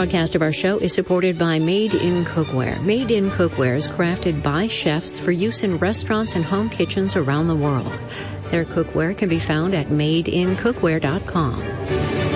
broadcast of our show is supported by Made in Cookware. Made in Cookware is crafted by chefs for use in restaurants and home kitchens around the world. Their cookware can be found at madeincookware.com.